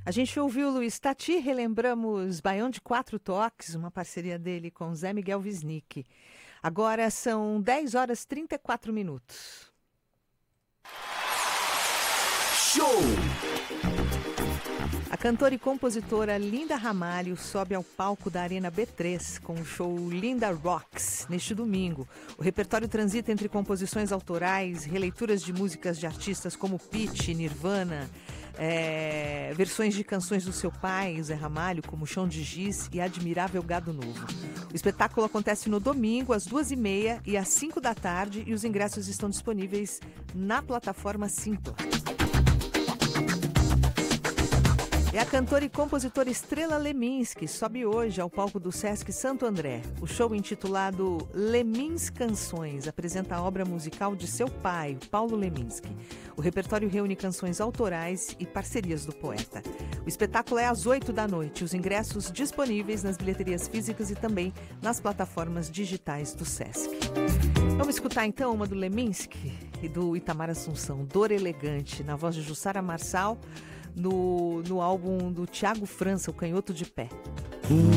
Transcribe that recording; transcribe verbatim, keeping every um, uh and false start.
A gente ouviu o Luiz Tati, relembramos Baião de Quatro Toques, uma parceria dele com Zé Miguel Wisnik. Agora são dez horas e trinta e quatro minutos. Show! A cantora e compositora Linda Ramalho sobe ao palco da Arena B três com o show Linda Rocks neste domingo. O repertório transita entre composições autorais, releituras de músicas de artistas como Pitty, Nirvana, é, versões de canções do seu pai, Zé Ramalho, como Chão de Giz e Admirável Gado Novo. O espetáculo acontece no domingo, às duas e meia e às cinco da tarde, e os ingressos estão disponíveis na plataforma Simpla. E a cantora e compositora Estrela Leminski sobe hoje ao palco do Sesc Santo André. O show, intitulado Lemins Canções, apresenta a obra musical de seu pai, Paulo Leminski. O repertório reúne canções autorais e parcerias do poeta. O espetáculo é às oito da noite. Os ingressos disponíveis nas bilheterias físicas e também nas plataformas digitais do Sesc. Vamos escutar então uma do Leminski e do Itamar Assunção, Dor Elegante, na voz de Jussara Marçal, No, no álbum do Thiago França, O Canhoto de Pé.